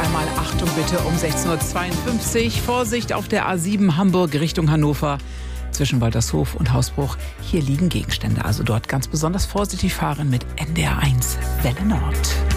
einmal Achtung bitte um 16:52 Uhr. Vorsicht auf der A7 Hamburg Richtung Hannover. Zwischen Waltershof und Hausbruch. Hier liegen Gegenstände. Also dort ganz besonders vorsichtig fahren mit NDR 1 Welle Nord.